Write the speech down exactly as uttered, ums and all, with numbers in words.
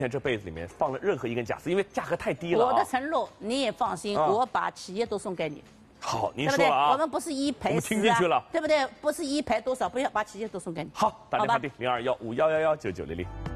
看这被子里面放了任何一根假丝，因为价格太低了、啊。 我的承诺你也放心，啊、我把企业都送给你。 好，您对不对？ 说啊， 我们不是一赔十、啊， 我们听进去了， 对不对？不是一赔多少，不要把企业都送给你。 好，打电话给零二幺五幺幺幺九九零零。